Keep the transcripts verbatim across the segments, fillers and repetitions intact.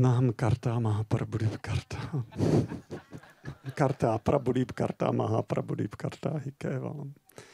Nám karta má prabudip karta. Karta prabudip karta má prabudip karta hikevam.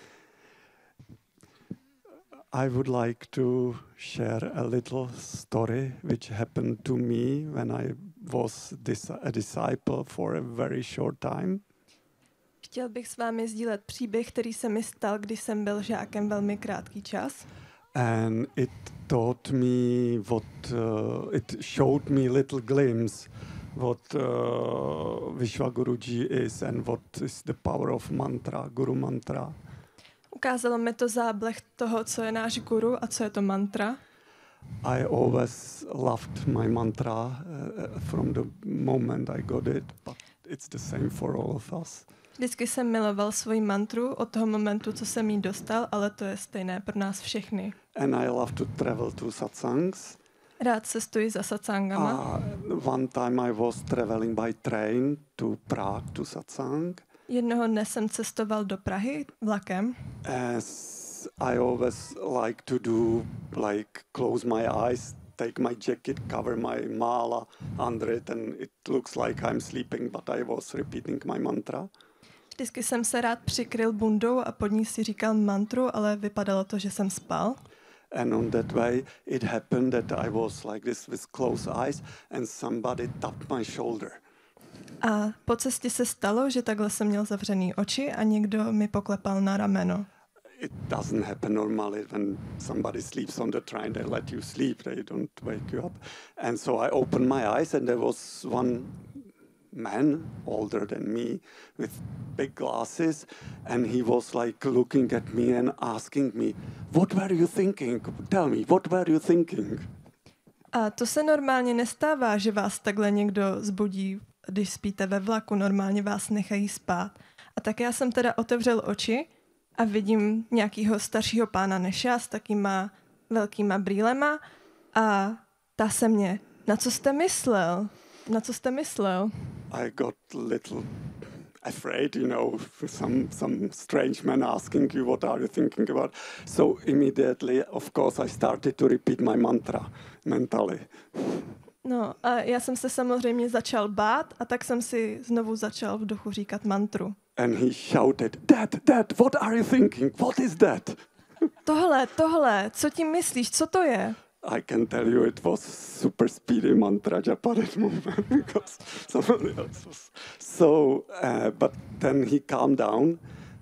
I would like to share a little story which happened to me when I was dis- a disciple for a very short time. Chtěl bych s vámi sdílet příběh, který se mi stal, když jsem byl žákem velmi krátký čas. And it taught me what, uh, it showed me little glimpse what uh, Vishwa Guruji is and what is the power of mantra, Guru mantra. Ukázalo mi to zábleh toho, co je náš guru a co je to mantra. I always loved my mantra uh, from the moment I got it, but it's the same for all of us. Vždycky jsem miloval svoji mantru od toho momentu, co jsem ji dostal, ale to je stejné pro nás všechny. And I love to travel to satsangs. Rád cestuji za satsangama. Uh, one time I was traveling by train to Prague to satsang. Jednoho dne jsem cestoval do Prahy vlakem. As I always like to do, like close my eyes, take my jacket, cover my mala under it, and it looks like I'm sleeping, but I was repeating my mantra. Vždycky jsem se rád přikryl bundou a pod ní si říkal mantru, ale vypadalo to, že jsem spal. And on that way, it happened that I was like this with closed eyes, and somebody tapped my shoulder. A po cestě se stalo, že takhle jsem měl zavřený oči a někdo mi poklepal na rameno. It doesn't happen normally when somebody sleeps on the train. They let you sleep. They don't wake you up. And so I opened my eyes, and there was one man older than me with big glasses, and he was like looking at me and asking me, "What were you thinking? Tell me, what were you thinking?" A to se normálně nestává, že vás takhle někdo zbudí, když spíte ve vlaku. Normálně vás nechají spát. A tak já jsem teda otevřel oči a vidím nějakýho staršího pána než já s takýma velkýma brýlema a ptá se mě, na co jste myslel? Na co jste myslel? I got little afraid, you know, some some strange man asking you what are you thinking about. So immediately, of course, I started to repeat my mantra mentally. No a já jsem se samozřejmě začal bát a tak jsem si znovu začal v duchu říkat mantru. And he shouted, "Dad, Dad, what are you thinking? What is that?" Tohle, tohle, co tím myslíš, co to je? I can tell you it was super speedy mantra japa that moment because somebody else was. So, uh, but then he calmed down.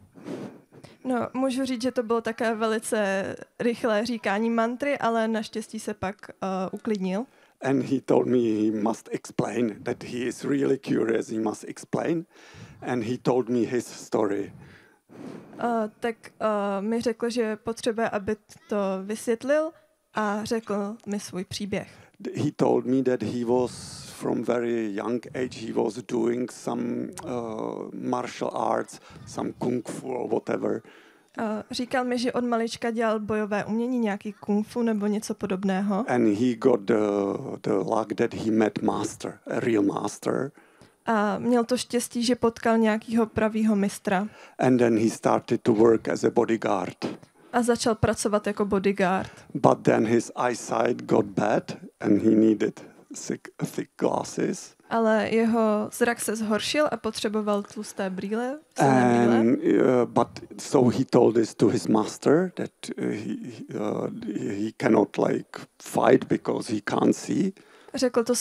No, můžu říct, že to bylo také velice rychlé říkání mantry, ale naštěstí se pak uh, uklidnil. And he told me he must explain, that he is really curious, he must explain. And he told me his story. Uh, tak uh, mi řekl, že potřebuje, aby to vysvětlil a řekl mi svůj příběh. He told me that he was from very young age, he was doing some uh, martial arts, some kung fu or whatever. Uh, říkal mi, že od malička dělal bojové umění, nějaký kung fu nebo něco podobného. And he got the, the luck that he met master, a real master. A měl to štěstí, že potkal nějakýho pravýho mistra. And then he started to work as a bodyguard. A začal pracovat jako bodyguard. But then his eyesight got bad and he needed thick, thick glasses. Ale jeho zrak se zhoršil a potřeboval tlusté brýle, silné brýle. And uh, but so he told this to his master that uh, he uh, he cannot like fight because he can't see. Řekl to